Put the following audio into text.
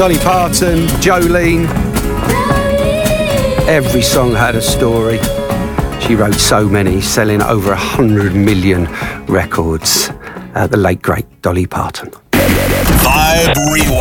Dolly Parton, Jolene. Every song had a story. She wrote so many, selling over 100 million records. The late, great Dolly Parton. Vibe Rewind.